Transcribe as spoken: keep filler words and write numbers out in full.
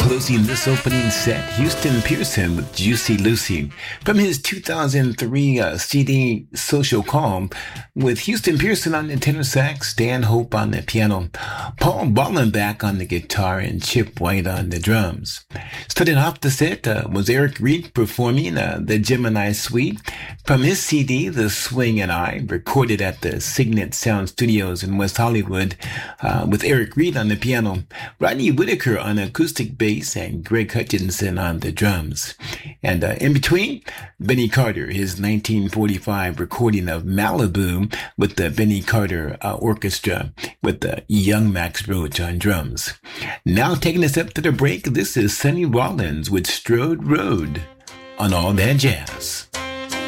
Closing this opening set, Houston Pearson with Juicy Lucy from his two thousand three uh, C D Social Calm, with Houston Pearson on the tenor sax, Dan Hope on the piano, Paul Ballenbach on the guitar, and Chip White on the drums. Starting off the set uh, was Eric Reed performing uh, the Gemini Suite from his C D The Swing and I, recorded at the Signet Sound Studios in West Hollywood, uh, with Eric Reed on the piano, Rodney Whitaker on acoustic bass, and Greg Hutchinson on the drums. And uh, in between, Benny Carter, his nineteen forty-five recording of Malibu with the Benny Carter uh, Orchestra, with the young Max Roach on drums. Now taking us up to the break, this is Sonny Rollins with Strode Road on All That Jazz.